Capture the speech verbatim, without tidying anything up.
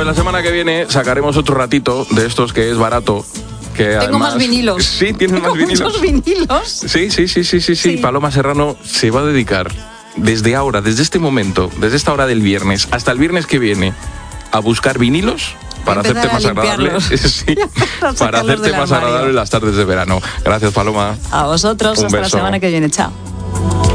Pues la semana que viene sacaremos otro ratito de estos que es barato. Que Tengo además, más vinilos. Sí, tienes Tengo más vinilos. muchos vinilos. Sí, sí, sí, sí, sí, sí. Sí. Paloma Serrano se va a dedicar desde ahora, desde este momento, desde esta hora del viernes hasta el viernes que viene, a buscar vinilos para Empezar hacerte más a agradable. limpiarlos. Sí, Para para sacarlos hacerte del más armario. agradable las tardes de verano. Gracias, Paloma. A vosotros, Un hasta la beso. semana que viene. Chao.